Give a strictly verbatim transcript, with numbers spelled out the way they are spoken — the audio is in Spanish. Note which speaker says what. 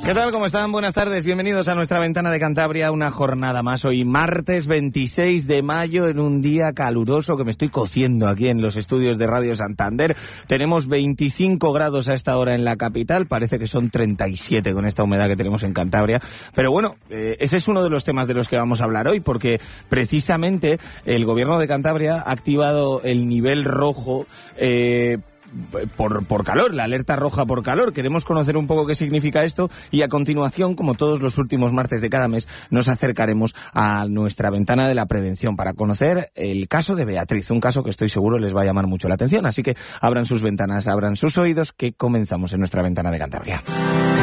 Speaker 1: ¿Qué tal? ¿Cómo están? Buenas tardes. Bienvenidos a nuestra ventana de Cantabria. Una jornada más. Hoy martes veintiséis de mayo, en un día caluroso que me estoy cociendo aquí en los estudios de Radio Santander. Tenemos veinticinco grados a esta hora en la capital. Parece que son treinta y siete con esta humedad que tenemos en Cantabria. Pero bueno, eh, ese es uno de los temas de los que vamos a hablar hoy, porque precisamente el gobierno de Cantabria ha activado el nivel rojo eh, Por, por calor, la alerta roja por calor. Queremos conocer un poco qué significa esto y a continuación, como todos los últimos martes de cada mes, nos acercaremos a nuestra ventana de la prevención para conocer el caso de Beatriz, un caso que estoy seguro les va a llamar mucho la atención. Así que abran sus ventanas, abran sus oídos, que comenzamos en nuestra ventana de Cantabria.